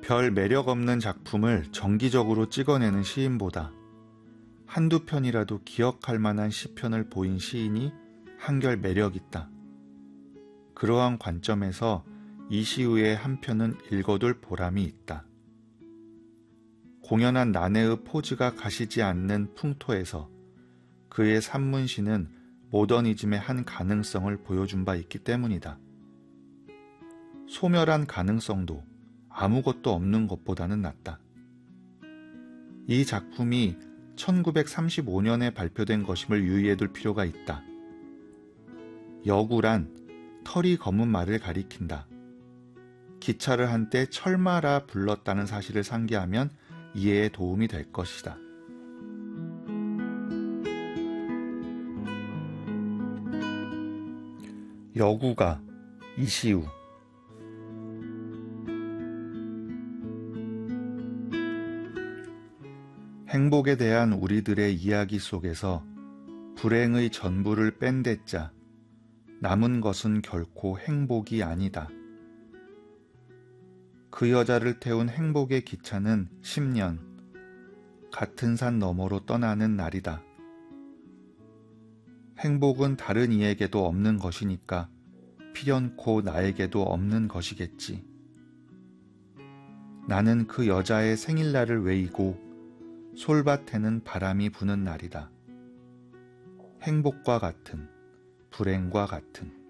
별 매력 없는 작품을 정기적으로 찍어내는 시인보다 한두 편이라도 기억할 만한 시편을 보인 시인이 한결 매력 있다. 그러한 관점에서 이시우의 한 편은 읽어둘 보람이 있다. 공연한 난해의 포즈가 가시지 않는 풍토에서 그의 산문시는 모더니즘의 한 가능성을 보여준 바 있기 때문이다. 소멸한 가능성도 아무것도 없는 것보다는 낫다. 이 작품이 1935년에 발표된 것임을 유의해둘 필요가 있다. 여구란 털이 검은 말을 가리킨다. 기차를 한때 철마라 불렀다는 사실을 상기하면 이해에 도움이 될 것이다. 여구가 이시우. 행복에 대한 우리들의 이야기 속에서 불행의 전부를 뺀댔자 남은 것은 결코 행복이 아니다. 그 여자를 태운 행복의 기차는 10년, 같은 산 너머로 떠나는 날이다. 행복은 다른 이에게도 없는 것이니까 필연코 나에게도 없는 것이겠지. 나는 그 여자의 생일날을 외이고 솔밭에는 바람이 부는 날이다. 행복과 같은, 불행과 같은.